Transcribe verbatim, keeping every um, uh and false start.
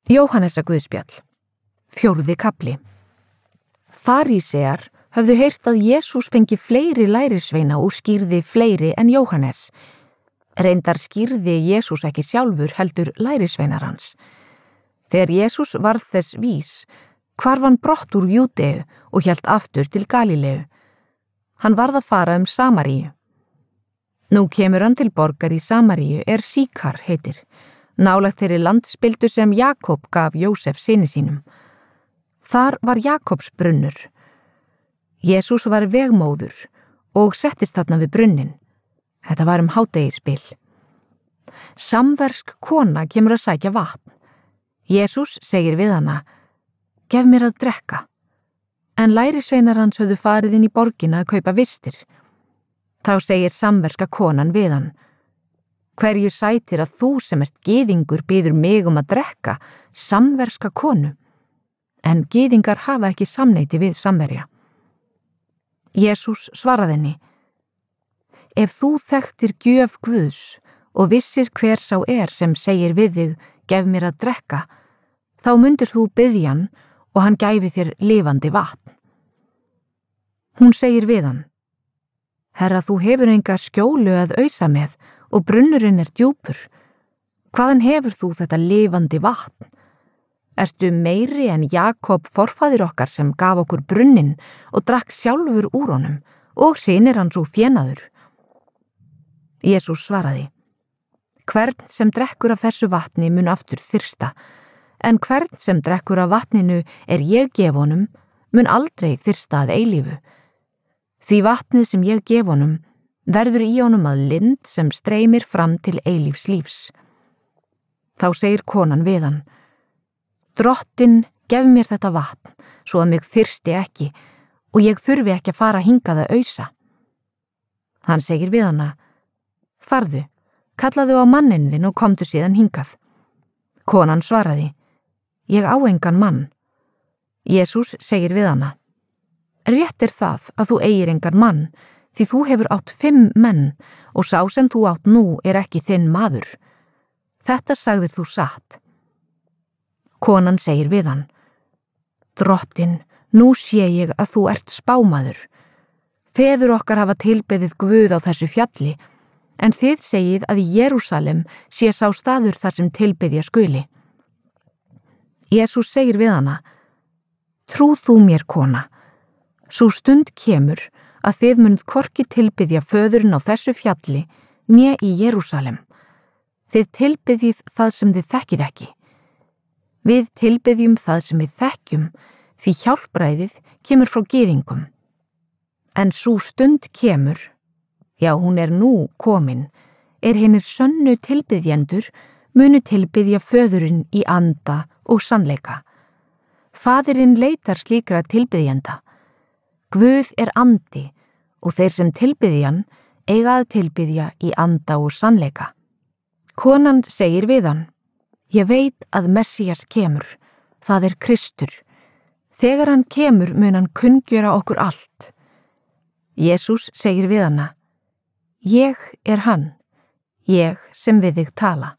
Jóhannesa guðspjall, fjórði kafli. Farísear höfðu heyrt að Jesús fengi fleiri lærisveina og skýrði fleiri en Jóhannes. Reyndar skýrði Jesús ekki sjálfur heldur lærisveinar hans. Þegar Jesús varð þess vís, hvarf hann brott úr Júdeu og hélt aftur til Galíleu. Hann varð að fara um Samaríu. Nú kemur hann til borgar í Samaríu er Síkar heitir, nálægt þeirri landspildu sem Jakob gaf Jósef syni sínum. Þar var Jakobs brunnur. Jesús var vegmóður og settist þarna við brunnin. Þetta var um hádegisbil. Samversk kona kemur að sækja vatn. Jesús segir við hana, gef mér að drekka. En lærisveinar hans höfðu farið inn í borgina að kaupa vistir. Þá segir samverska konan við hann, hverju sætir að þú sem ert gyðingur biður mig um að drekka, samverska konu? En gyðingar hafa ekki samneyti við samverja. Jesús svaraði henni, ef þú þekktir gjöf Guðs og vissir hver sá er sem segir við þig, gef mér að drekka, þá mundir þú biðja hann og hann gæfi þér lifandi vatn. Hún segir við hann, herra, þú hefur enga skjólu að ausa með og brunnurinn er djúpur. Hvaðan hefur þú þetta lifandi vatn? Ertu meiri en Jakob forfaðir okkar sem gaf okkur brunnin og drakk sjálfur úr honum og synir hann svo fénaður? Jesús svaraði, hvern sem drekkur af þessu vatni mun aftur þyrsta, en hvern sem drekkur af vatninu er ég gef honum mun aldrei þyrsta að eilífu. Því vatnið sem ég gef honum verður í honum að lind sem streymir fram til eilífs lífs. Þá segir konan við hann, Drottinn, gef mér þetta vatn, svo að mig þyrsti ekki og ég þurfi ekki að fara hingað að ausa. Hann segir við hana, farðu, kallaðu á manninn þinn og komdu síðan hingað. Konan svaraði, ég á engan mann. Jesús segir við hana, rétt er það að þú eigir engan mann, því þú hefur átt fimm menn og sá sem þú átt nú er ekki þinn maður. Þetta sagðir þú satt. Konan segir við hann, Drottinn, nú sé ég að þú ert spámaður. Feður okkar hafa tilbeðið Guð á þessu fjalli, en þið segið að í Jerúsalem sé sá staður þar sem tilbeðja skuli. Jesús segir við hana, trúð þú mér, kona, sú stund kemur að þið munið hvorki tilbyðja föðurinn á þessu fjalli né í Jerúsalem. Þið tilbyðjið það sem þið þekkið ekki. Við tilbyðjum það sem við þekkjum, því hjálpræðið kemur frá gyðingum. En sú stund kemur, já hún er nú komin, er hinir sönnu tilbyðjendur munu tilbyðja föðurinn í anda og sannleika. Faðirinn leitar slíkra tilbyðjenda. Guð er andi og þeir sem tilbyðjan eiga að tilbyðja í anda og sannleika. Konan segir við hann, ég veit að Messías kemur, það er Kristur. Þegar hann kemur mun hann kunngjöra okkur allt. Jesús segir við hana, ég er hann, ég sem við þig tala.